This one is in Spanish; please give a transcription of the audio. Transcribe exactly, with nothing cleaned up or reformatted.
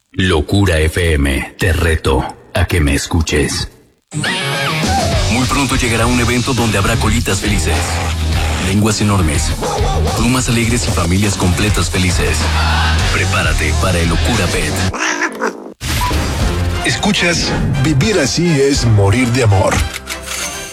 Locura F M, te reto a que me escuches. Muy pronto llegará un evento donde habrá colitas felices, lenguas enormes, plumas alegres y familias completas felices. Prepárate para el Locura Pet. Escuchas, vivir así es morir de amor.